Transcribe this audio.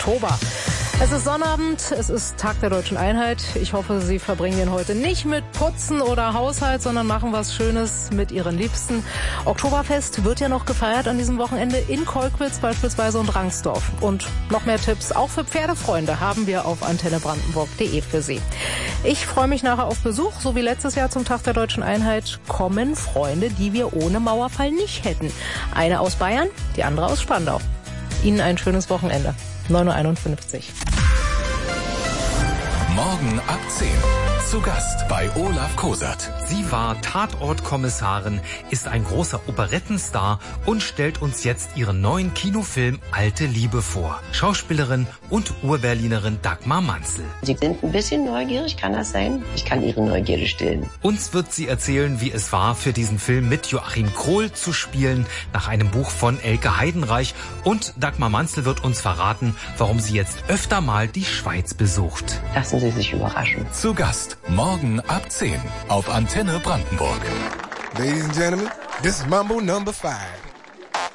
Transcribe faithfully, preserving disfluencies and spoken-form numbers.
Oktober. Es ist Sonnabend, es ist Tag der Deutschen Einheit. Ich hoffe, Sie verbringen den heute nicht mit Putzen oder Haushalt, sondern machen was Schönes mit Ihren Liebsten. Oktoberfest wird ja noch gefeiert an diesem Wochenende in Kolkwitz beispielsweise und Rangsdorf. Und noch mehr Tipps, auch für Pferdefreunde, haben wir auf antenne brandenburg punkt de für Sie. Ich freue mich nachher auf Besuch. So wie letztes Jahr zum Tag der Deutschen Einheit kommen Freunde, die wir ohne Mauerfall nicht hätten. Eine aus Bayern, die andere aus Spandau. Ihnen ein schönes Wochenende. neun Uhr einundfünfzig. Morgen ab zehn. Zu Gast bei Olaf Kosert. Sie war Tatortkommissarin, ist ein großer Operettenstar und stellt uns jetzt ihren neuen Kinofilm Alte Liebe vor. Schauspielerin und Urberlinerin Dagmar Manzel. Sie sind ein bisschen neugierig, kann das sein? Ich kann Ihre Neugierde stillen. Uns wird sie erzählen, wie es war, für diesen Film mit Joachim Krohl zu spielen, nach einem Buch von Elke Heidenreich. Und Dagmar Manzel wird uns verraten, warum sie jetzt öfter mal die Schweiz besucht. Lassen Sie sich überraschen. Zu Gast morgen ab zehn auf Antenne Brandenburg. Ladies and gentlemen, this is Mambo number five.